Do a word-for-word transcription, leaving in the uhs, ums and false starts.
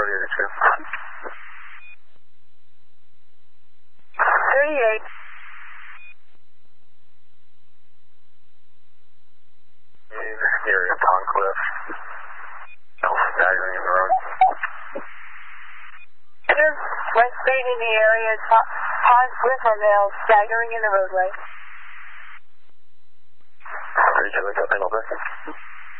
Rodeo two. thirty-eight. Near Pond Cliff. Staggering in the road. West Street in the area, Pond Cliff or Mill, staggering in the roadway. Ready to look up in over.